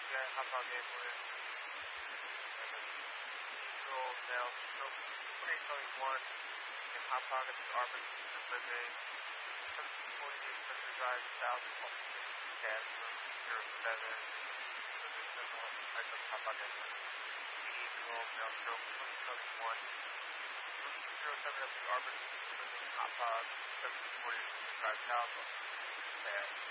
Yeah, hop on game with Eagle, Male, Stroke, 2871, and hop on at the Arbor Living, 1748 Center Drive, South, Cab, 07, position on type of hop on game with Eagle, Male, Stroke, 2071, 07 at the Arbor Living, hop on, 1748 Center Drive, South, Cab.